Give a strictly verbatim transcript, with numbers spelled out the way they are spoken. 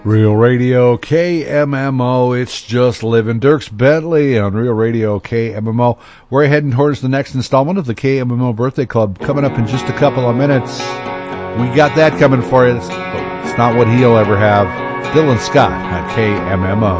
Real Radio K M M O, it's just living. Dierks Bentley on Real Radio K M M O. We're heading towards the next installment of the K M M O Birthday Club coming up in just a couple of minutes. We got that coming for you. It's, it's not what he'll ever have. Dylan Scott on K M M O.